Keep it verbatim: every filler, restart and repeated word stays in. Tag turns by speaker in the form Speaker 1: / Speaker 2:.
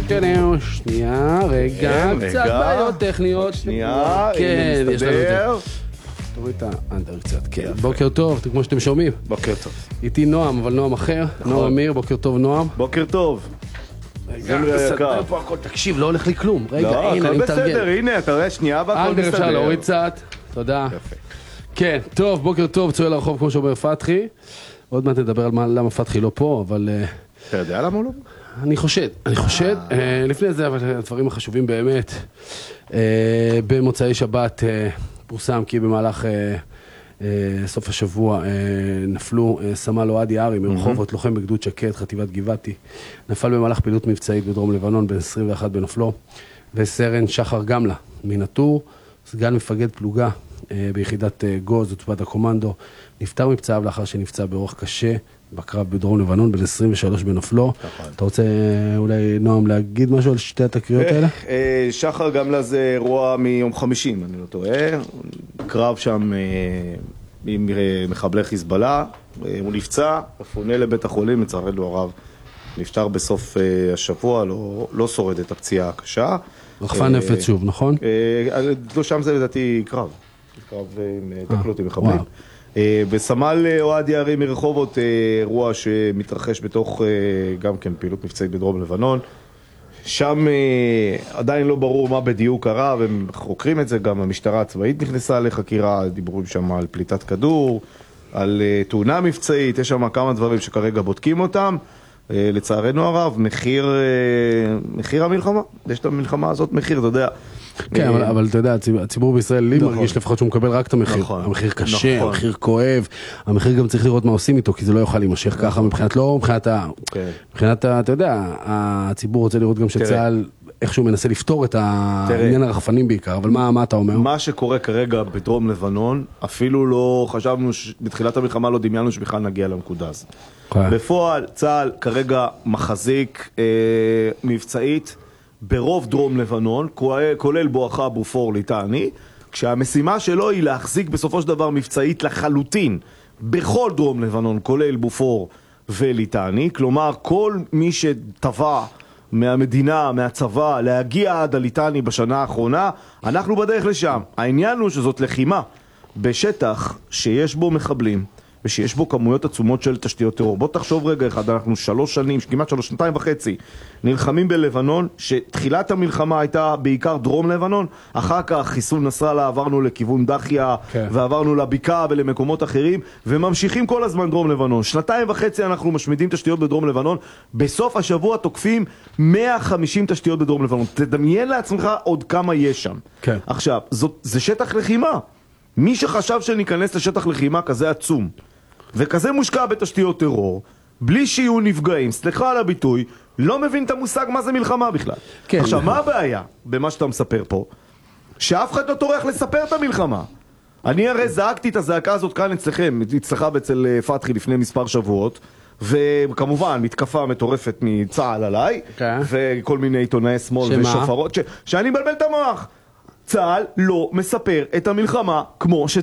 Speaker 1: שנייה, רגע, קצת בעיות טכניות.
Speaker 2: שנייה,
Speaker 1: כן,
Speaker 2: הנה מסתדר.
Speaker 1: תוריד את האנדר קצת, כן. בוקר טוב, כמו שאתם שומעים.
Speaker 2: בוקר טוב.
Speaker 1: איתי נועם, אבל נועם אחר. נועם אמיר, בוקר טוב נועם.
Speaker 2: בוקר טוב.
Speaker 1: רגע, בסדר פה הכל, תקשיב, לא הולך לי כלום. רגע, הנה, אני מתרגל.
Speaker 2: לא, הכל בסדר, הנה, אתה רואה, שנייה והכל
Speaker 1: אנדר
Speaker 2: מסתדר.
Speaker 1: אפשר להוריד קצת, תודה.
Speaker 2: יפה.
Speaker 1: כן, טוב, בוקר טוב, צועל הרחוב כמו שאומר פתחי. עוד מעט נדבר על למה פתחי לא פה, אבל...
Speaker 2: אתה יודע למה הוא לא?
Speaker 1: אני חושד, אני חושד. לפני זה, אבל הדברים החשובים באמת. במוצאי שבת פורסם כי במהלך סוף השבוע נפלו סמל אוהד יערי מרחובות, לוחם בגדוד שקד, חטיבת גבעתי. נפל במהלך פעילות מבצעית בדרום לבנון בין עשרים ואחת בנופלו. וסרן שחר גמלה מנטור, סגן מפקד פלוגה ביחידת גוז, עוצבת הקומנדו, נפטר מפצעיו לאחר שנפצע באורח קשה בקרב בדרום לבנון בין עשרים ושלוש בנופלו. אתה רוצה אולי נועם להגיד משהו על שתי התקריות האלה?
Speaker 2: שחר גמלה זה אירוע מיום חמישי, אני לא טועה. קרב שם עם מחבלי חיזבאללה, הוא נפצע, פונה לבית החולים, לצערנו הרב, נפטר בסוף השבוע, לא שורד את הפציעה הקשה.
Speaker 1: רחפן נפץ שוב, נכון?
Speaker 2: לא, שם זה לדעתי קרב. קרב עם תקלות עם מחבלים. בסמל אוהד יערי מרחובות, אירוע שמתרחש בתוך גם כן פעילות מבצעית בדרום לבנון. שם עדיין לא ברור מה בדיוק קרה, והם חוקרים את זה, גם המשטרה הצבאית נכנסה לחקירה, דיברו שם על פליטת כדור, על תאונה מבצעית, יש שם כמה דברים שכרגע בודקים אותם. לצערנו הרב, מחיר, מחיר המלחמה, יש את המלחמה הזאת מחיר, אתה יודע.
Speaker 1: כן, אבל, אבל אתה יודע, הציבור בישראל לי נכון. מרגיש לפחות שהוא מקבל רק את המחיר. נכון. המחיר קשה, נכון. המחיר כואב, המחיר גם צריך לראות מה עושים איתו, כי זה לא יוכל להימשך נכון. ככה מבחינת לא, מבחינת ה... כן. מבחינת ה... אתה יודע, הציבור רוצה לראות גם שצה"ל איכשהו מנסה לפתור את העניין הרחפנים בעיקר, אבל מה, מה אתה אומר?
Speaker 2: מה שקורה כרגע בדרום לבנון, אפילו לא חשבנו, בתחילת המלחמה לא דמיינו שבכלל נגיע לנקודה הזאת. Okay. בפועל, צה"ל כרגע מחזיק אה, מבצעית ברוב דרום לבנון, כולל בואכה בופור ליטני, כשהמשימה שלו היא להחזיק בסופו של דבר מבצעית לחלוטין בכל דרום לבנון, כולל בופור וליטני, כלומר כל מי שטבע מהמדינה, מהצבא, להגיע עד הליטני בשנה האחרונה, אנחנו בדרך לשם. העניין הוא שזאת לחימה בשטח שיש בו מחבלים, ושיש בו כמויות עצומות של תשתיות טרור. בוא תחשוב רגע אחד, אנחנו שלוש שנים, כמעט שלוש, שנתיים וחצי, נלחמים בלבנון, שתחילת המלחמה הייתה בעיקר דרום לבנון, אחר כך חיסול נסראללה עברנו לכיוון דחיה, כן. ועברנו לבקעה ולמקומות אחרים, וממשיכים כל הזמן דרום לבנון. שנתיים וחצי אנחנו משמידים תשתיות בדרום לבנון, בסוף השבוע תוקפים מאה וחמישים תשתיות בדרום לבנון. תדמיין לעצמך עוד כמה יש שם. כן. עכשיו, זאת, זה שטח לחימה. מי שחשב שניכנס לשטח לחימה כזה עצום, וכזה מושקע בתשתיות טרור, בלי שיהיו נפגעים, סליחה על הביטוי, לא מבין את המושג מה זה מלחמה בכלל. כן. עכשיו, מה הבעיה במה שאתה מספר פה? שאף אחד לא טורח לספר את המלחמה. אני הרי זעקתי את הזעקה הזאת כאן אצלכם, אצלך ואצל פתחי לפני מספר שבועות, וכמובן מתקפה מטורפת מצה"ל עליי, כן. וכל מיני עיתונאי שמאל ושופרות, ש... שאני מבלבל את המוח. צה"ל לא מספר את המלחמה כמו ש...